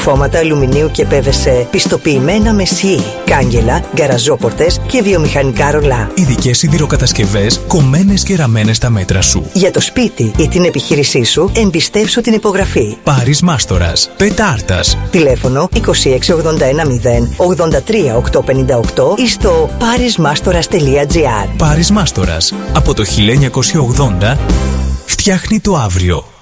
Κουφώματα αλουμινίου και PVC, πιστοποιημένα με CE, κάγκελα, γκαραζόπορτες και βιομηχανικά ρολά. Ειδικές σιδηροκατασκευές, κομμένες και ραμμένες στα μέτρα σου. Για το σπίτι ή την επιχείρησή σου, εμπιστεύσου την υπογραφή. Πάρης Μάστορας. Πετάρτας. Τηλέφωνο 26810 83 858 ή στο parismastoras.gr. Πάρης Μάστορας. Από το 1980 φτιάχνει το αύριο.